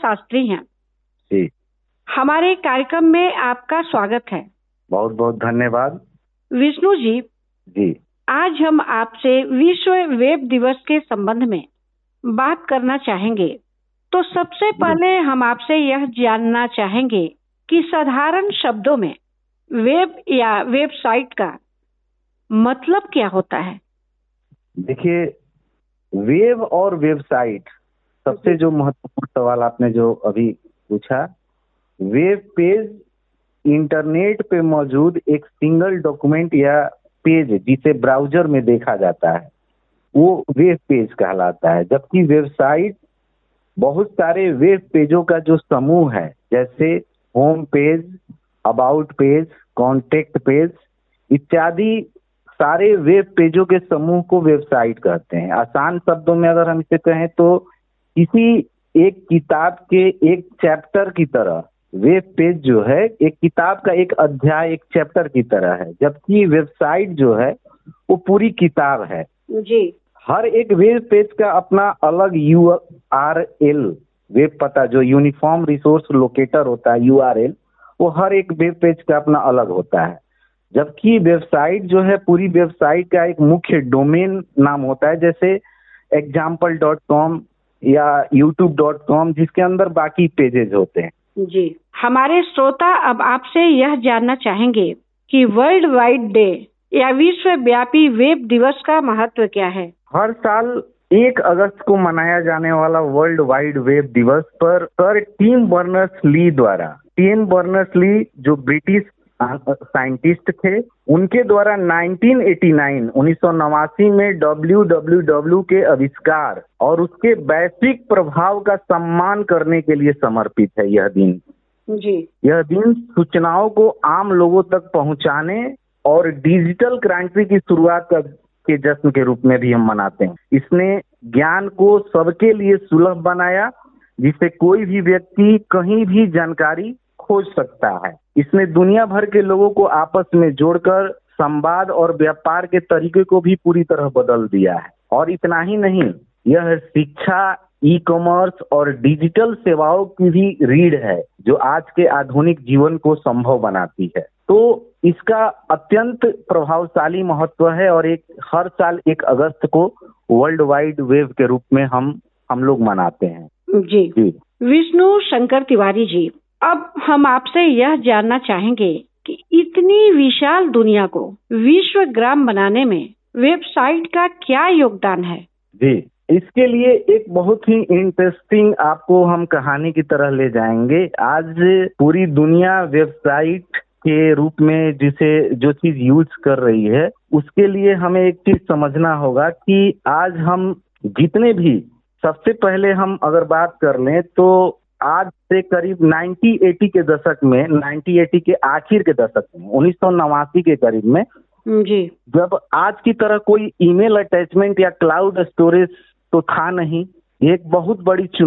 शास्त्री हैं जी। हमारे कार्यक्रम में आपका स्वागत है। बहुत बहुत धन्यवाद। विष्णु जी जी, आज हम आपसे विश्व वेब दिवस के संबंध में बात करना चाहेंगे। तो सबसे पहले हम आपसे यह जानना चाहेंगे कि साधारण शब्दों में वेब या वेबसाइट का मतलब क्या होता है? देखिए, वेब और वेबसाइट, सबसे जो महत्वपूर्ण सवाल आपने जो अभी पूछा, वेब पेज इंटरनेट पे मौजूद एक सिंगल डॉक्यूमेंट या पेज जिसे ब्राउजर में देखा जाता है, वो वेब पेज कहलाता है। जबकि वेबसाइट बहुत सारे वेब पेजों का जो समूह है, जैसे home page, about page, contact page इत्यादि सारे वेब पेजों के समूह को वेबसाइट कहते हैं। आसान शब्दों में अगर हम इसे कहें तो किसी एक किताब के एक चैप्टर की तरह वेब पेज जो है एक किताब का एक अध्याय, एक चैप्टर की तरह है। जबकि वेबसाइट जो है वो पूरी किताब है जी। हर एक वेब पेज का अपना अलग URL, वेब पता जो यूनिफॉर्म रिसोर्स लोकेटर होता है, URL, वो हर एक वेब पेज का अपना अलग होता है। जबकि वेबसाइट जो है पूरी वेबसाइट का एक मुख्य डोमेन नाम होता है, जैसे example.com या youtube.com, जिसके अंदर बाकी पेजेज होते हैं। जी, हमारे श्रोता अब आपसे यह जानना चाहेंगे कि वर्ल्ड वाइड डे या विश्वव्यापी वेब दिवस का महत्व क्या है? हर साल 1 अगस्त को मनाया जाने वाला वर्ल्ड वाइड वेब दिवस पर सर टिम बर्नर्स-ली जो ब्रिटिश साइंटिस्ट थे, उनके द्वारा 1989 में WWW के आविष्कार और उसके वैश्विक प्रभाव का सम्मान करने के लिए समर्पित है यह दिन। जी। यह दिन सूचनाओं को आम लोगों तक पहुंचाने और डिजिटल क्रांति की शुरुआत के जश्न के रूप में भी हम मनाते हैं। इसने ज्ञान को सबके लिए सुलभ बनाया, जिससे कोई भी व्यक्ति कहीं भी जानकारी खोज सकता है। इसने दुनिया भर के लोगों को आपस में जोड़कर संवाद और व्यापार के तरीके को भी पूरी तरह बदल दिया है। और इतना ही नहीं, यह शिक्षा, ई-कॉमर्स और डिजिटल सेवाओं की भी रीढ़ है, जो आज के आधुनिक जीवन को संभव बनाती है। तो इसका अत्यंत प्रभावशाली महत्व है और हर साल 1 अगस्त को वर्ल्ड वाइड वेब के रूप में हम लोग मनाते हैं। जी। विष्णु शंकर तिवारी जी, अब हम आपसे यह जानना चाहेंगे कि इतनी विशाल दुनिया को विश्वग्राम बनाने में वेबसाइट का क्या योगदान है? जी, इसके लिए एक बहुत ही इंटरेस्टिंग आपको हम कहानी की तरह ले जाएंगे। आज पूरी दुनिया वेबसाइट के रूप में जो चीज यूज कर रही है, उसके लिए हमें एक चीज समझना होगा कि आज हम जितने भी, सबसे पहले हम अगर बात कर लें तो आज से करीब 1980 के दशक में, 1980 के आखिर के दशक में, 1989 के करीब में, जी, जब आज की तरह कोई ईमेल अटैचमेंट या क्लाउड स्टोरेज तो था नहीं, एक बहुत बड़ी